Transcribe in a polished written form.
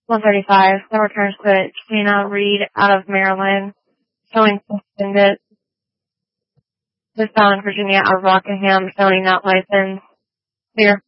135. No returns quit. Christina Reed out of Maryland. Showing suspended. Westbound in Virginia out of Rockingham. Showing not licensed. Clear.